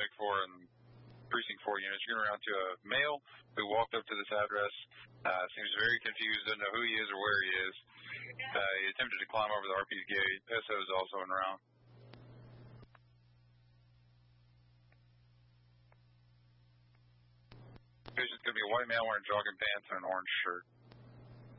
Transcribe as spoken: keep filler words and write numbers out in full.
Medic four and Precinct four units. You're going to run to a male who walked up to this address. Uh, seems very confused, doesn't know who he is or where he is. Uh, he attempted to climb over the R P's gate. S O is also en route. Patient's going to be a white man wearing jogging pants and an orange shirt.